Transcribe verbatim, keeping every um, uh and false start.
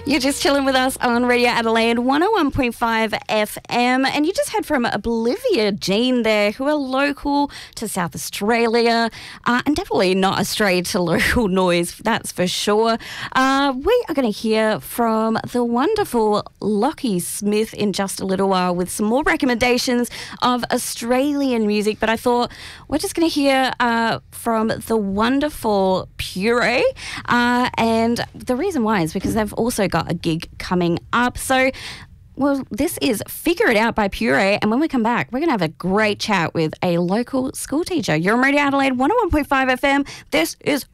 You're just chilling with us on Radio Adelaide one oh one point five F M, and you just heard from Oblivia Jean there, who are local to South Australia, uh, and definitely not a stray to local noise, that's for sure. Uh, we are going to hear from the wonderful Lockie Smith in just a little while with some more recommendations of Australian music, but I thought we're just going to hear uh, from the wonderful Puree, uh, and the reason why is because they've also got a gig coming up. So, well, this is Figure It Out by Puree, and when we come back, we're going to have a great chat with a local school teacher. You're on Radio Adelaide one oh one point five F M. This is